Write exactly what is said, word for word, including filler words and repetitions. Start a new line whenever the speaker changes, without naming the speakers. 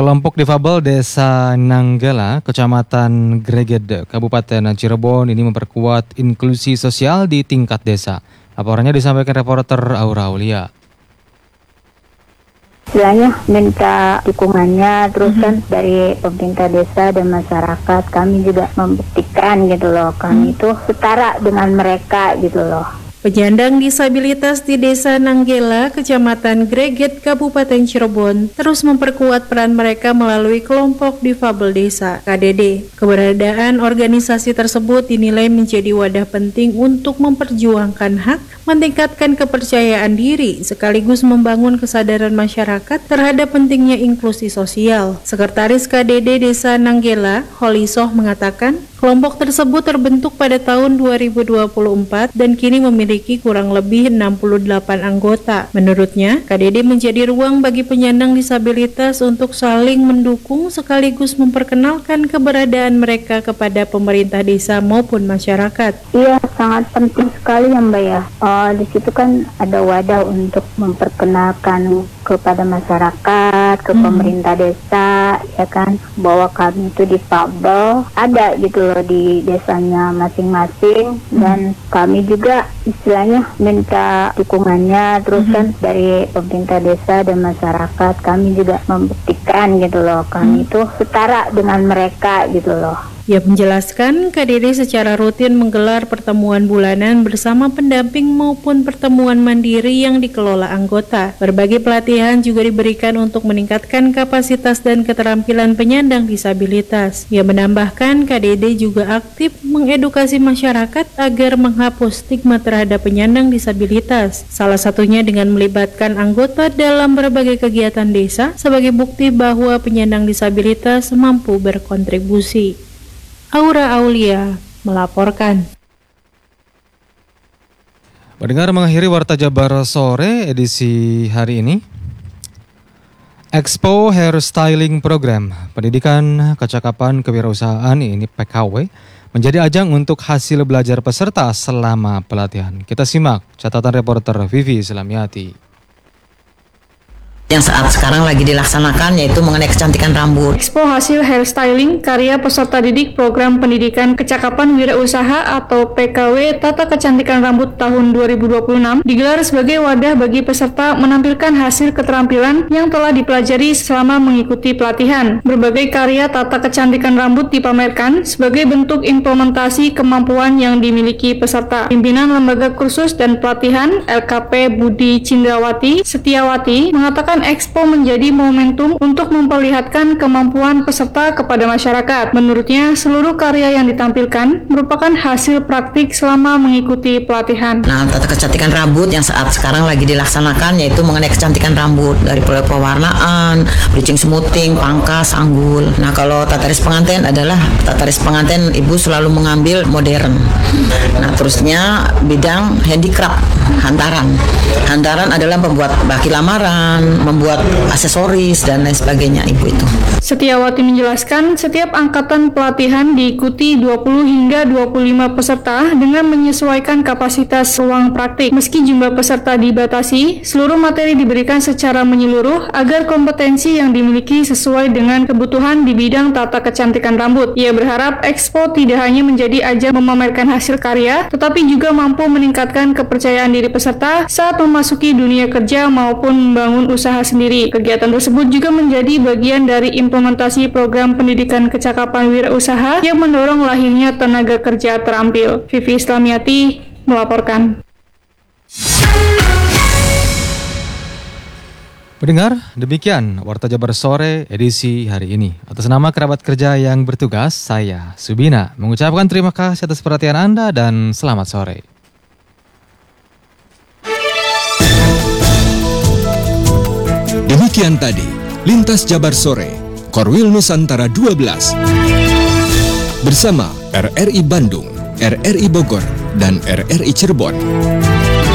Kelompok difabel Desa Nanggala, Kecamatan Greget, Kabupaten Cirebon ini memperkuat inklusi sosial di tingkat desa. Laporannya disampaikan reporter Aura Aulia.
Istilahnya minta dukungannya, terus kan mm-hmm. dari pemerintah desa dan masyarakat kami juga membuktikan gitu loh, kami itu mm-hmm. setara dengan mereka gitu loh.
Penyandang disabilitas di Desa Nanggala, Kecamatan Greget, Kabupaten Cirebon, terus memperkuat peran mereka melalui kelompok difabel desa K D D. Keberadaan organisasi tersebut dinilai menjadi wadah penting untuk memperjuangkan hak, meningkatkan kepercayaan diri, sekaligus membangun kesadaran masyarakat terhadap pentingnya inklusi sosial. Sekretaris K D D Desa Nanggala, Holisoh, mengatakan, kelompok tersebut terbentuk pada tahun dua ribu dua puluh empat dan kini memiliki memiliki kurang lebih enam puluh delapan anggota. Menurutnya, K D D menjadi ruang bagi penyandang disabilitas untuk saling mendukung sekaligus memperkenalkan keberadaan mereka kepada pemerintah desa maupun masyarakat.
Iya, sangat penting sekali ya Mbak ya. Uh, di situ kan ada wadah untuk memperkenalkan kepada masyarakat, ke hmm. pemerintah desa, ya kan, bahwa kami itu difabel, ada gitu loh di desanya masing-masing, hmm. dan kami juga istilahnya minta dukungannya, terus mm-hmm. kan dari pemerintah desa dan masyarakat kami juga membuktikan gitu loh, kami mm. itu setara dengan mereka gitu loh.
Ia menjelaskan K D D secara rutin menggelar pertemuan bulanan bersama pendamping maupun pertemuan mandiri yang dikelola anggota. Berbagai pelatihan juga diberikan untuk meningkatkan kapasitas dan keterampilan penyandang disabilitas. Ia menambahkan K D D juga aktif mengedukasi masyarakat agar menghapus stigma terhadap penyandang disabilitas. Salah satunya dengan melibatkan anggota dalam berbagai kegiatan desa sebagai bukti bahwa penyandang disabilitas mampu berkontribusi. Aura Aulia melaporkan.
Pendengar, mengakhiri Warta Jabar Sore edisi hari ini. Expo Hair Styling Program Pendidikan Kecakapan Kewirausahaan ini P K W menjadi ajang untuk hasil belajar peserta selama pelatihan. Kita simak catatan reporter Vivi Islamiati.
Yang saat sekarang lagi dilaksanakan yaitu mengenai kecantikan rambut.
Expo hasil hairstyling karya peserta didik program pendidikan kecakapan wirausaha atau P K W Tata Kecantikan Rambut tahun dua ribu dua puluh enam digelar sebagai wadah bagi peserta menampilkan hasil keterampilan yang telah dipelajari selama mengikuti pelatihan. Berbagai karya tata kecantikan rambut dipamerkan sebagai bentuk implementasi kemampuan yang dimiliki peserta. Pimpinan Lembaga Kursus dan Pelatihan L K P Budi Cindrawati Setiawati mengatakan Expo menjadi momentum untuk memperlihatkan kemampuan peserta kepada masyarakat. Menurutnya, seluruh karya yang ditampilkan merupakan hasil praktik selama mengikuti pelatihan.
Nah, tata kecantikan rambut yang saat sekarang lagi dilaksanakan yaitu mengenai kecantikan rambut dari mulai pewarnaan, bleaching, smoothing, pangkas, sanggul. Nah, kalau tata rias pengantin adalah tata rias pengantin ibu selalu mengambil modern. Nah, terusnya bidang handicraft, hantaran. Hantaran adalah membuat baki lamaran, membuat aksesoris dan lain sebagainya ibu itu.
Setiawati menjelaskan setiap angkatan pelatihan diikuti dua puluh hingga dua puluh lima peserta dengan menyesuaikan kapasitas ruang praktik. Meski jumlah peserta dibatasi, seluruh materi diberikan secara menyeluruh agar kompetensi yang dimiliki sesuai dengan kebutuhan di bidang tata kecantikan rambut. Ia berharap Expo tidak hanya menjadi ajang memamerkan hasil karya, tetapi juga mampu meningkatkan kepercayaan diri peserta saat memasuki dunia kerja maupun membangun usaha sendiri. Kegiatan tersebut juga menjadi bagian dari implementasi program pendidikan kecakapan wirausaha yang mendorong lahirnya tenaga kerja terampil. Vivi Islamiati melaporkan.
Pendengar, demikian Warta Jabar Sore edisi hari ini. Atas nama kerabat kerja yang bertugas, saya Subina mengucapkan terima kasih atas perhatian Anda dan selamat sore.
Demikian tadi, Lintas Jabar Sore, Korwil Nusantara dua belas. Bersama R R I Bandung, R R I Bogor, dan R R I Cirebon.